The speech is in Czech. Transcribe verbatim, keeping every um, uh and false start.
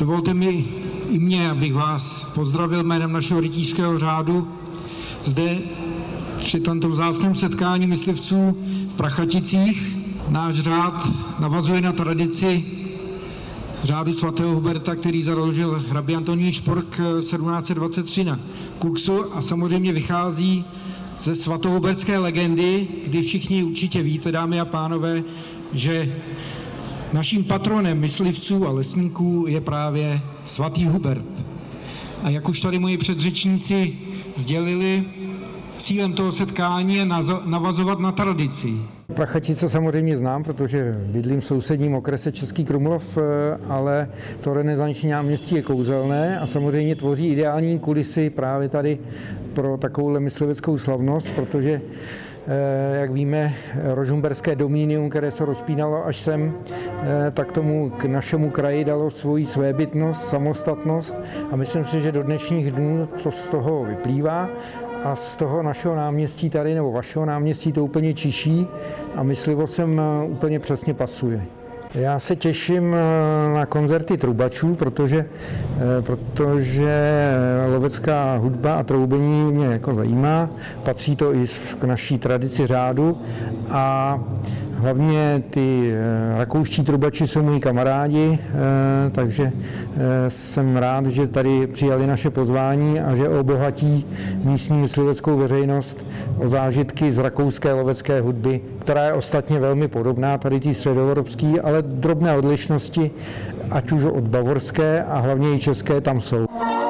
Dovolte mi i mě, abych vás pozdravil jménem našeho rytířského řádu zde při tomto vzácném setkání myslivců v Prachaticích. Náš řád navazuje na tradici řádu svatého Huberta, který založil hrabě Antonín Špork sedmnáct set dvacet tři na Kuxu a samozřejmě vychází ze svatohubertské legendy, kdy všichni určitě víte, dámy a pánové, že naším patronem myslivců a lesníků je právě svatý Hubert. A jak už tady moji předřečníci sdělili, cílem toho setkání je navazovat na tradici. Prachatice samozřejmě znám, protože bydlím v sousedním okrese Český Krumlov, ale to renesanční náměstí je kouzelné a samozřejmě tvoří ideální kulisy právě tady pro takovouhle mysliveckou slavnost, protože jak víme, rožmberské dominium, které se rozpínalo až sem, tak tomu k našemu kraji dalo svoji svébytnost, samostatnost a myslím si, že do dnešních dnů to z toho vyplývá. A z toho našeho náměstí tady, nebo vašeho náměstí, to úplně čiší a myslivo sem úplně přesně pasuje. Já se těším na koncerty trubačů, protože, protože lovecká hudba a troubení mě jako zajímá. Patří to i k naší tradici řádu a hlavně ty rakouští trubači jsou moji kamarádi, takže jsem rád, že tady přijali naše pozvání a že obohatí místní mysliveckou veřejnost o zážitky z rakouské lovecké hudby, která je ostatně velmi podobná tady té středoevropské, ale drobné odlišnosti, ať už od bavorské a hlavně i české, tam jsou.